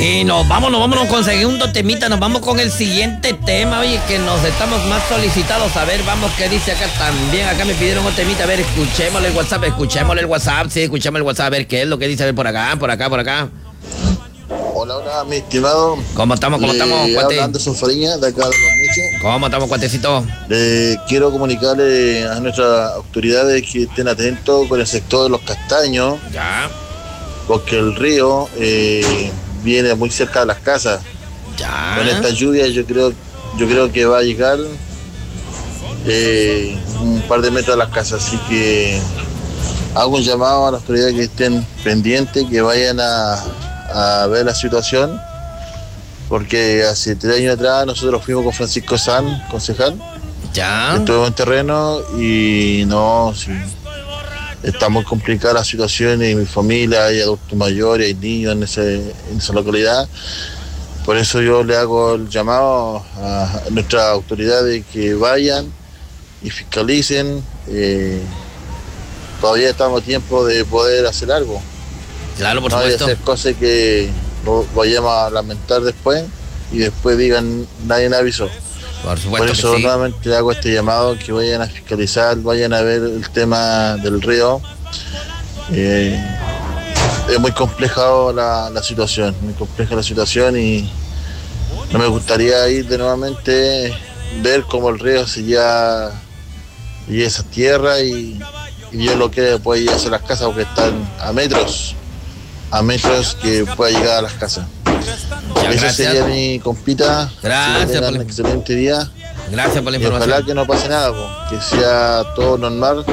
Y vámonos con segundo temita, nos vamos con el siguiente tema, oye, que nos estamos más solicitados. A ver, vamos, ¿qué dice acá también? Acá me pidieron un temita, a ver, escuchémosle el WhatsApp, sí, escuchemos el WhatsApp, a ver qué es lo que dice, a ver, por acá. Hola, mi estimado. ¿Cómo estamos, cuate? Hablando de Fariña, de acá de Los Nichos. ¿Cómo estamos, cuatecito? Quiero comunicarle a nuestras autoridades que estén atentos con el sector de Los Castaños. Ya. Porque el río viene muy cerca de las casas. Ya. Con esta lluvia yo creo que va a llegar un par de metros a las casas, así que hago un llamado a las autoridades que estén pendientes, que vayan a ver la situación, porque hace 3 años atrás nosotros fuimos con Francisco San, concejal. Ya. Estuvo en terreno y no, sí, está muy complicada la situación, y mi familia, hay adultos mayores, hay niños en esa localidad. Por eso yo le hago el llamado a nuestras autoridades que vayan y fiscalicen. Todavía estamos a tiempo de poder hacer algo. Claro, por supuesto. No hay supuesto. hacer cosas que lo vayamos a lamentar después y después digan nadie me avisó. Por supuesto. Por eso que sí. nuevamente le hago este llamado, que vayan a fiscalizar, vayan a ver el tema del río. Es muy compleja la situación, y no me gustaría ir de nuevamente, ver cómo el río se lleva esa tierra y yo lo que puede llevarse a las casas, porque están a metros que pueda llegar a las casas. Ya, Ese gracias. sería mi compita. Gracias por un excelente día. Gracias por la Y información. ojalá que no pase nada, que sea todo normal.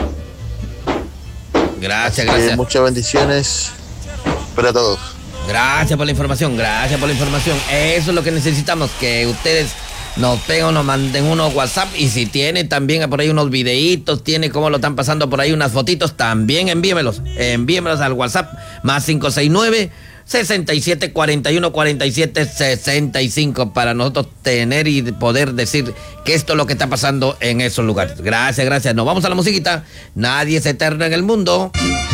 Gracias. Muchas bendiciones para todos. Gracias por la información. Eso es lo que necesitamos, que ustedes nos peguen, nos manden unos WhatsApp, y si tiene también por ahí unos videitos, tiene cómo lo están pasando por ahí, unas fotitos, también envíemelos al WhatsApp, más 569-6741-4765, para nosotros tener y poder decir que esto es lo que está pasando en esos lugares. Gracias. Nos vamos a la musiquita. Nadie es eterno en el mundo.